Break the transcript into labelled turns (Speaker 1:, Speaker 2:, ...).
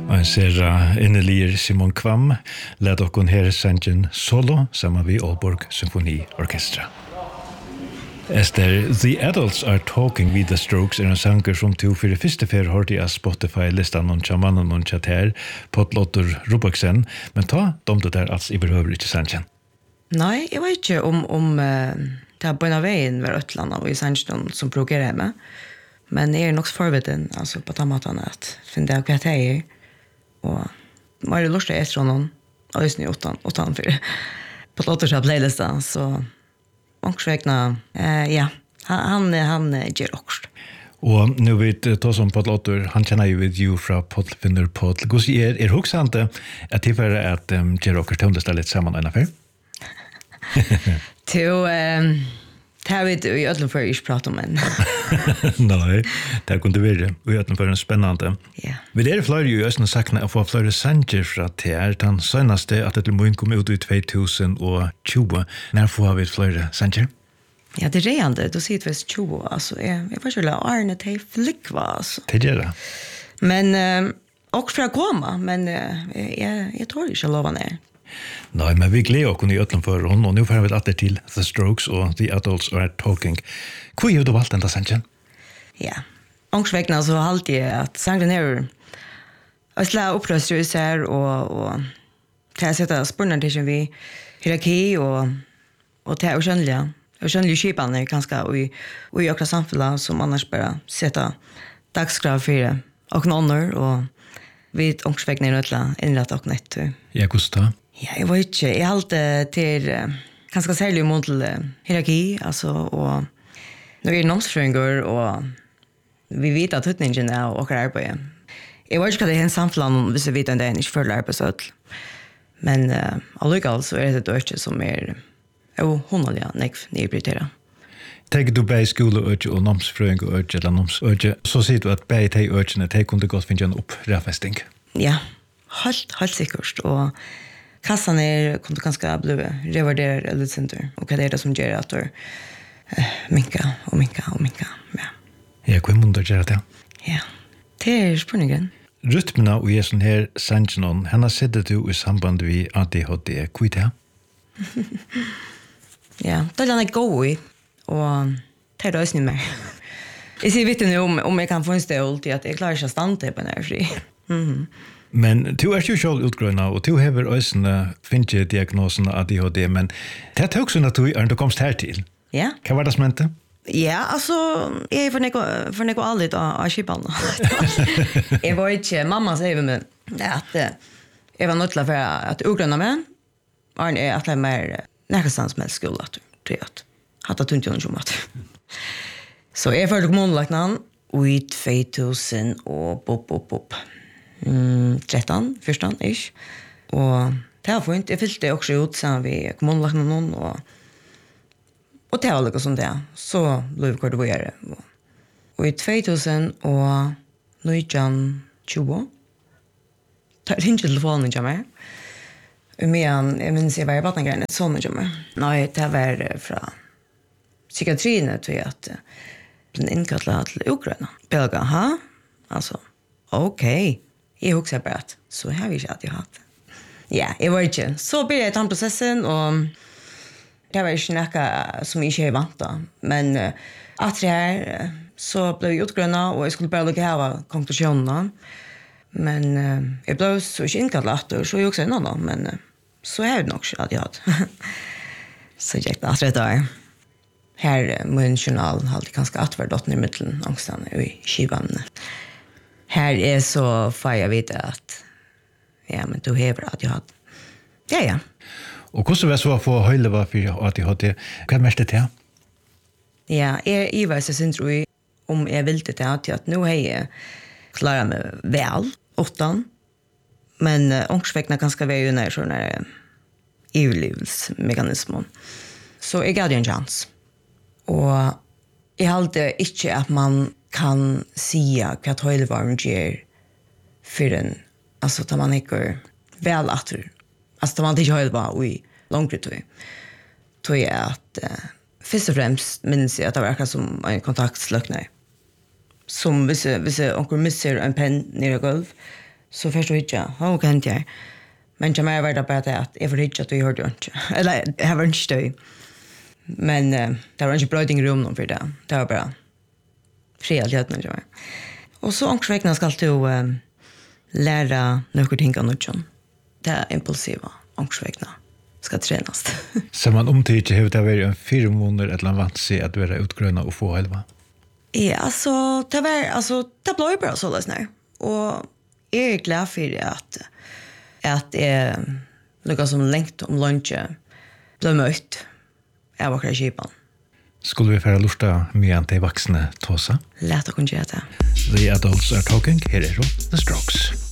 Speaker 1: Jeg ser innelir Simon Kvam, led okkon her sangen solo, sammen vi Aalborg Symfoniorkestra. Esther, The Adults Are Talking with the Strokes en sanger som tog for første fer hørte av Spotify-listan noen tjamannen noen tjater, Potlottor Rubaksen, men ta domte der altså I behøver ikke sangen.
Speaker 2: Nei, jeg vet ikke om det er på en av veien ved Øtland og I sangen som provokerer hjemme, men jeg nok forveden altså på tammatene at finne det hva det er, og var det lurt etter noen av Øsne I 8-4 Potlottors av playlistan, så Ångsvekna, ja, han gjør okst.
Speaker 1: Og nu vet ta som Potlottor, han kjenner jo vid you fra Potlfinner Potl. Hvordan hoksante at tilfære at gjør okst tøndest litt sammen en affær?
Speaker 2: Det har vi I Øtlandfør ikke pratet om en.
Speaker 1: Nei, det kunne være I Øtlandfør en spennende.
Speaker 2: Ja.
Speaker 1: Vi flere jo I Østene sakene å få flere sanger fra TR. Den seneste at det må komme ut I 2020. Når får vi flere sanger?
Speaker 2: Ja, det reende. Du sier 2020. Altså, jeg var ikke Arne til flikva. Altså.
Speaker 1: Det gjør det.
Speaker 2: Men, også fra komma, men jeg tror ikke lova ned.
Speaker 1: Nei, men vi gleder oss I Øtlandfør, og nå får vi atter til The Strokes og The Adults Are Talking. Hvor har du valgt denne sangen?
Speaker 2: Ja, ångsvekna så alltid at sangen her og slag oppløser I seg og til å sette spørsmål til vi hierarki og til å skjønnelige skipene ganske og I akkurat samfunnet som annars bare setter dagskrav for og noen andre og vi ångsvekna I Øtland innrett og nett.
Speaker 1: Ja, hvordan da?
Speaker 2: Ja, jeg vet ikke. Jeg halte til ganske særlig mot hierarki, altså, og når vi nomsfrøyngur, og vi vet at utningen av åker arbeid. Jeg vet ikke hva det en samfunn hvis vi vet at det ikke følger arbeidsødel. Men allikevel så det et øke som hundelig nedprioriteret.
Speaker 1: Tenker du bare skoleøke og nomsfrøyngur eller nomsøke, så sier du at bare de økene, de kunne godt finne en opprefesting.
Speaker 2: Ja, helt sikkert, og kassan kunde ganska bli revarderad eller center och det som gör att minka. Ja.
Speaker 1: Ja, hur måste göra det?
Speaker 2: Ja. Det spänningen.
Speaker 1: Rytmerna och är sån här sanchen han har sett det I samband med ADHD kvita.
Speaker 2: Ja, det är gå I och det är inte mer. Jag ser vet nu om jag kan få en stol till att jag klarar inte att stanna på när fri.
Speaker 1: Men du jo selv utgrønna, og du hever øysene finne diagnosen av ADHD, men det tog sånn at du komst her til.
Speaker 2: Ja.
Speaker 1: Hva var det som mente?
Speaker 2: Ja, altså, jeg for neko aldri av skipene. Jeg var ikke, mamma sier vi meg at jeg var nødt til at utgrønna meg, og at jeg mer nærkastans med skole, tror jeg at hatt at hun ikke noe at. Så jeg følte kommunlagten i 2000 og bopp. 13, 14, ish. Og det var fint. Jeg fylte det også ut sammen vi kommunlagten noen, og det var litt sånn det. Så ble vi kort å gjøre. Og I 2000 og 1920, ringte telefonen ikke meg. Men jeg minns jeg var I vatnengreiene, sånn ikke meg. Nei, det var fra psykiatrien, tror jeg, at den innkattlet til Ukraina. Belga, ha? Altså, ok. Jeg husker bare at så har vi ikke alltid hatt. Ja, jeg var ikke. Så ble jeg tannprosessen, og det var ikke noe som jeg ikke vant da. Men at det her, så ble jeg utgrønnet, og jeg skulle bare lukke her av konklusjonene. Men jeg ble så ikke innkallet, så jeg husker en annen, men så har jeg nok ikke alltid hatt. Så jeg gikk det at det der. Her min journal hadde ganske atverdotten I midten, angstene I skivene. Her så får jeg vite at ja, men du hever at jeg hadde. Ja.
Speaker 1: Og hvordan var det så å få høyde for at jeg hadde? Hva mest det til?
Speaker 2: Ja, jeg var så synes om jeg ville det til at nå har jeg klaret meg vel, 8. Men ångsvekna ganske være under sånne ivlivsmekanismer. Så jeg hadde en chans. Og jeg hadde ikke at man kan säga hva høylevarmen gjør for en, altså da man ikke vel atter, altså da man ikke høylevarmen I langt tid, tror jeg at først og fremst minnes jeg at det var akkurat som en kontaktsløkner. Som hvis onkel misser en penn nere I gulv, så först inte jag kan inte. Men jag mer värda bara att jag får inte att du hörde inte. Eller jag var inte stöj. Men det var inte bröding rum någon för det. Det var bara frihet när jag var. Och så ångsvägna ska du lära några ting av något. Det är impulsiva ångsvägna ska tränas.
Speaker 1: Så man omtidde hur det var en 4 månader eller vant sig att vara utgröna och få helva?
Speaker 2: Ja, alltså det blev bara så läsnar. Och jag är glad för att något som längt om lunch blev mött av akkurat kipan.
Speaker 1: Skulle vi färra lusta med till vuxna tåsa?
Speaker 2: Lätt att kunna göra det.
Speaker 1: The Adults Are Talking, här är The Strokes.